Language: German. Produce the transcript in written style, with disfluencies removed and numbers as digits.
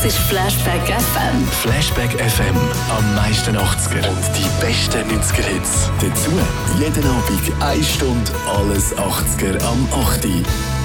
ist Flashback FM. Flashback FM. Am meisten 80er. Und die besten 90er-Hits. Dazu jeden Abend 1 Stunde alles 80er am 8.